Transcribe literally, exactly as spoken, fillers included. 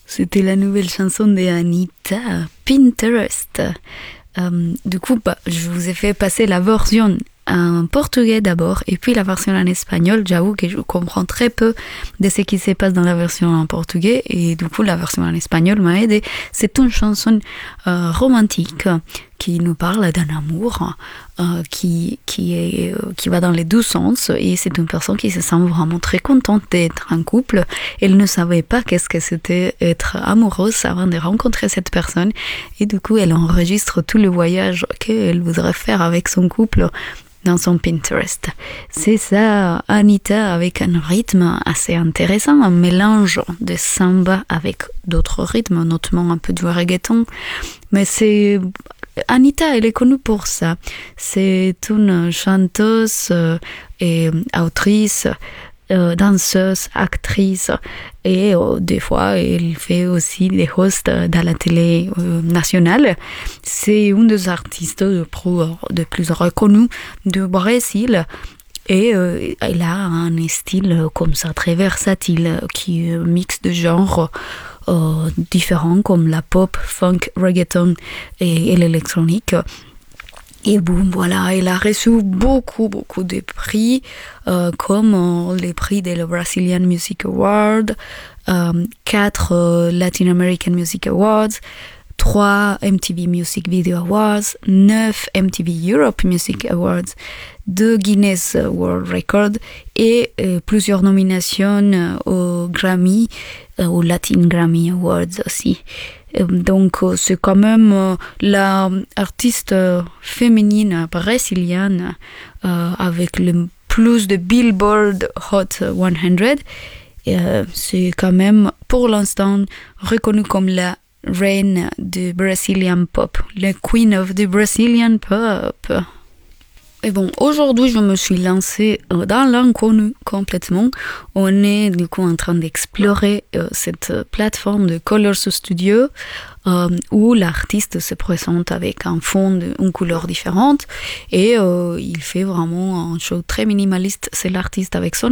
C'était la nouvelle chanson de Anitta, Pinterest. Euh, du coup, bah, je vous ai fait passer la version en portugais d'abord, et puis la version en espagnol. J'avoue que je comprends très peu de ce qui se passe dans la version en portugais, et du coup, la version en espagnol m'a aidé. C'est une chanson euh, romantique qui nous parle d'un amour euh, qui, qui, est, euh, qui va dans les deux sens, et c'est une personne qui se sent vraiment très contente d'être en couple. Elle ne savait pas qu'est-ce que c'était être amoureuse avant de rencontrer cette personne, et du coup elle enregistre tout le voyage qu'elle voudrait faire avec son couple dans son Pinterest. C'est ça, Anitta, avec un rythme assez intéressant, un mélange de samba avec d'autres rythmes, notamment un peu du reggaeton, mais c'est... Anitta, elle est connue pour ça. C'est une chanteuse euh, et autrice, euh, danseuse, actrice, et euh, des fois, elle fait aussi des hosts dans la télé euh, nationale. C'est une des artistes de, de plus reconnus du Brésil. Et euh, elle a un style comme ça, très versatile, qui euh, mixe de genres euh, différents comme la pop, funk, reggaeton et, et l'électronique. Et bon, voilà, elle a reçu beaucoup, beaucoup de prix, euh, comme euh, les prix de la Brazilian Music Award, euh, quatre euh, Latin American Music Awards, trois M T V Music Video Awards, neuf M T V Europe Music Awards, deux Guinness World Records et euh, plusieurs nominations euh, au Grammy, euh, au Latin Grammy Awards aussi. Euh, donc euh, c'est quand même euh, l'artiste euh, féminine brésilienne euh, avec le plus de Billboard Hot cent. Euh, c'est quand même pour l'instant reconnu comme la reine du Brazilian pop, la queen of the Brazilian pop. Et bon, aujourd'hui, je me suis lancée dans l'inconnu complètement. On est du coup en train d'explorer euh, cette plateforme de Colors Studio euh, où l'artiste se présente avec un fond de une couleur différente et euh, il fait vraiment un show très minimaliste. C'est l'artiste avec son